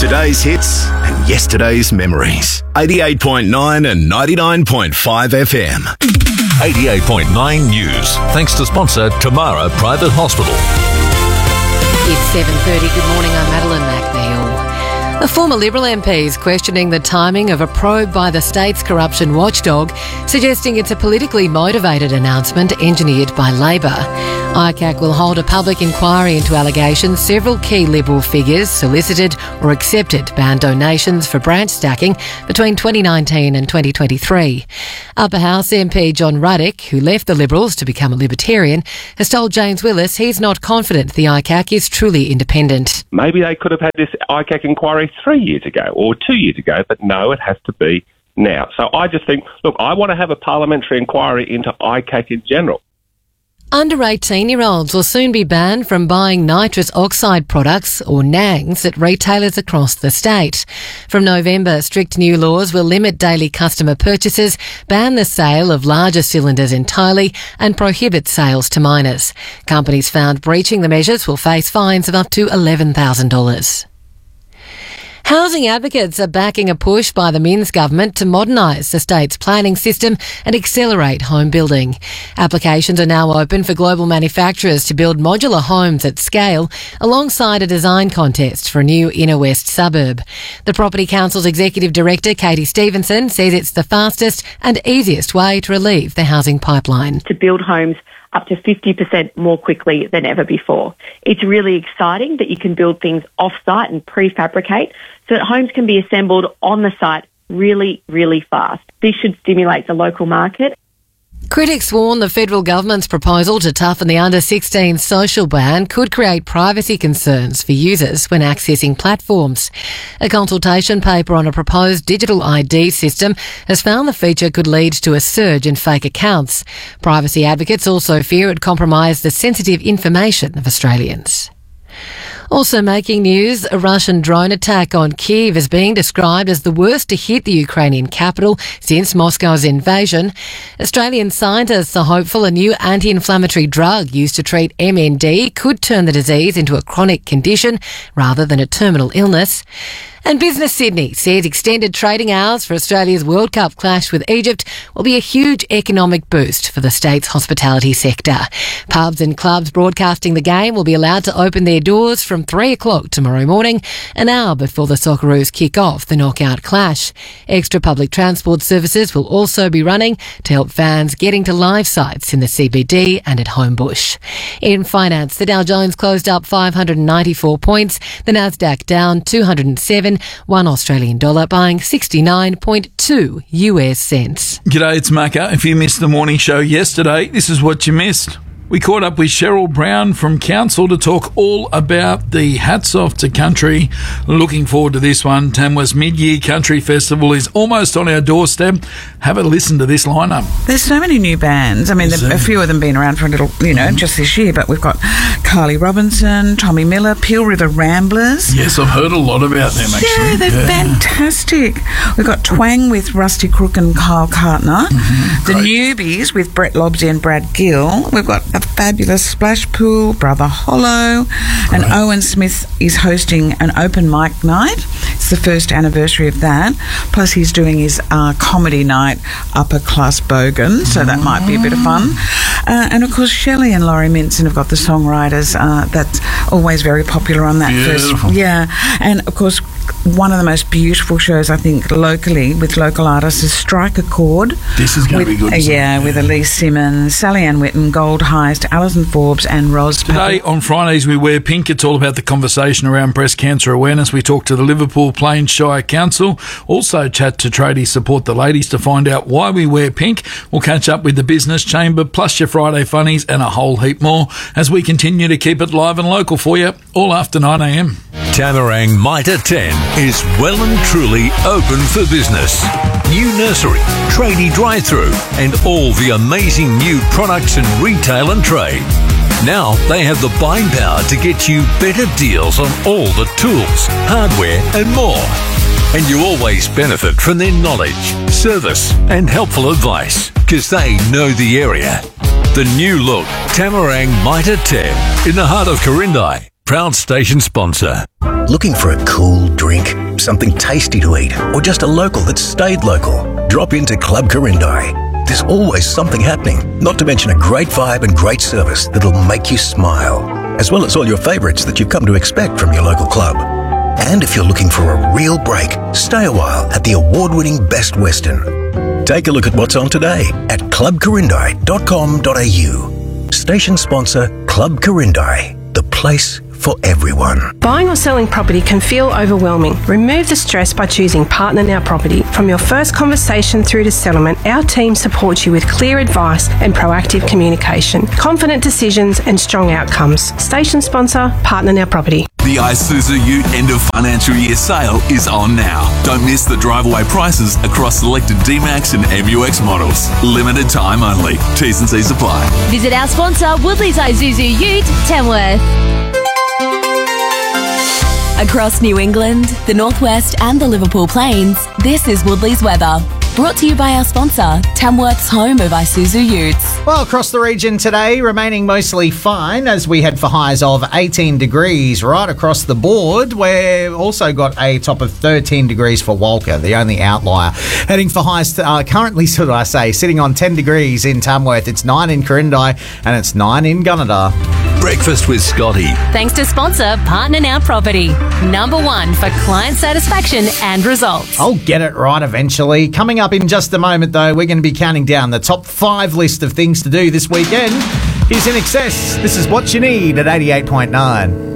Today's hits and yesterday's memories. 88.9 and 99.5 FM. 88.9 News. Thanks to sponsor Tamara Private Hospital. It's 7:30. Good morning, I'm Madeline McNeil. A former Liberal MP is questioning the timing of a probe by the state's corruption watchdog, suggesting it's a politically motivated announcement engineered by Labor. ICAC will hold a public inquiry into allegations several key Liberal figures solicited or accepted banned donations for branch stacking between 2019 and 2023. Upper House MP John Ruddock, who left the Liberals to become a Libertarian, has told James Willis he's not confident the ICAC is truly independent. Maybe they could have had this ICAC inquiry 3 years ago or 2 years ago, but no, it has to be now. So I just think, look, I want to have a parliamentary inquiry into ICAC in general. Under 18-year-olds will soon be banned from buying nitrous oxide products, or NANGs, at retailers across the state. From November, strict new laws will limit daily customer purchases, ban the sale of larger cylinders entirely, and prohibit sales to minors. Companies found breaching the measures will face fines of up to $11,000. Housing advocates are backing a push by the Minns government to modernise the state's planning system and accelerate home building. Applications are now open for global manufacturers to build modular homes at scale alongside a design contest for a new inner west suburb. The Property Council's Executive Director, Katie Stevenson, says it's the fastest and easiest way to relieve the housing pipeline. To build homes up to 50% more quickly than ever before. It's really exciting that you can build things off-site and prefabricate so that homes can be assembled on the site really, really fast. This should stimulate the local market. Critics warn the federal government's proposal to toughen the under-16 social ban could create privacy concerns for users when accessing platforms. A consultation paper on a proposed digital ID system has found the feature could lead to a surge in fake accounts. Privacy advocates also fear it compromise the sensitive information of Australians. Also making news, a Russian drone attack on Kyiv is being described as the worst to hit the Ukrainian capital since Moscow's invasion. Australian scientists are hopeful a new anti-inflammatory drug used to treat MND could turn the disease into a chronic condition rather than a terminal illness. And Business Sydney says extended trading hours for Australia's World Cup clash with Egypt will be a huge economic boost for the state's hospitality sector. Pubs and clubs broadcasting the game will be allowed to open their doors from 3 o'clock tomorrow morning, an hour before the Socceroos kick off the knockout clash. Extra public transport services will also be running to help fans getting to live sites in the CBD and at Homebush. In finance, the Dow Jones closed up 594 points, the Nasdaq down 207, $1 Australian dollar buying 69.2 US cents. G'day, it's Macca. If you missed the morning show yesterday, this is what you missed. We caught up with Cheryl Brown from Council to talk all about the Hats Off to Country. Looking forward to this one. Tamworth's Mid-Year Country Festival is almost on our doorstep. Have a listen to this lineup. There's so many new bands. I mean, a few of them been around for a little, just this year, but we've got Carly Robinson, Tommy Miller, Peel River Ramblers. Yes, I've heard a lot about them, actually. Yeah, they're fantastic. We've got Twang with Rusty Crook and Kyle Cartner. The Newbies with Brett Lobsey and Brad Gill. We've got a fabulous Splash Pool, Brother Hollow, and Owen Smith is hosting an open mic night. It's the first anniversary of that. Plus he's doing his comedy night, Upper Class Bogan, so that might be a bit of fun. And of course Shelley and Laurie Minson have got the songwriters. That's always very popular on that Beautiful. first. Yeah, and of course one of the most beautiful shows I think locally with local artists is Strike a Chord. This is going to be good. With Elise Simmons, Sally Ann Witten, Gold Heist, Alison Forbes and Ros. Today on Fridays we wear pink. It's all about the conversation around breast cancer awareness. We talk to the Liverpool Plains Shire Council. Also chat to tradies Support the Ladies to find out why we wear pink. We'll catch up with the Business Chamber, plus your Friday funnies and a whole heap more as we continue to keep it live and local for you all after 9am. Tamarang Mitre 10 is well and truly open for business. New nursery, tradie drive-through and all the amazing new products in retail and trade. Now they have the buying power to get you better deals on all the tools, hardware and more. And you always benefit from their knowledge, service and helpful advice because they know the area. The new look Tamarang Mitre 10 in the heart of Corindai. proud station sponsor. Looking for a cool drink, something tasty to eat, or just a local that's stayed local? Drop into Club Corindai. There's always something happening, not to mention a great vibe and great service that'll make you smile, as well as all your favourites that you've come to expect from your local club. And if you're looking for a real break, stay a while at the award-winning Best Western. Take a look at what's on today at clubcorindai.com.au. Station sponsor Club Corindai, the place for everyone. Buying or selling property can feel overwhelming. Remove the stress by choosing Partner Now Property. From your first conversation through to settlement, our team supports you with clear advice and proactive communication, confident decisions and strong outcomes. Station sponsor, Partner Now Property. The Isuzu Ute end of financial year sale is on now. Don't miss the drive-away prices across selected D-Max and MUX models. Limited time only. T's and C's apply. Visit our sponsor, Woodley's Isuzu Ute, Tamworth. Across New England, the Northwest and the Liverpool Plains, this is Woodley's weather. Brought to you by our sponsor, Tamworth's home of Isuzu Utes. Well, across the region today, remaining mostly fine as we head for highs of 18 degrees right across the board. We've also got a top of 13 degrees for Walker, the only outlier. Heading for highs currently, sitting on 10 degrees in Tamworth. It's 9 in Corindai and it's 9 in Gunnedah. Breakfast with Scotty. Thanks to sponsor Partner Now Property. Number 1 for client satisfaction and results. I'll get it right eventually. Coming up in just a moment, though, we're going to be counting down the top 5 list of things to do this weekend. Here's In Excess. This is What You Need at 88.9.